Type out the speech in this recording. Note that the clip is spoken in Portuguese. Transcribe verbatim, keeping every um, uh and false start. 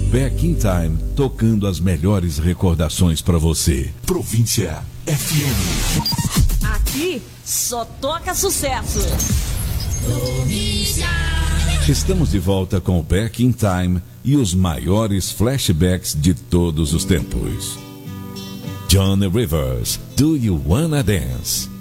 Back in Time, tocando as melhores recordações pra você. Província F M. Aqui só toca sucesso. Província. Estamos de volta com o Back in Time e os maiores flashbacks de todos os tempos. Johnny Rivers, Do You Wanna Dance?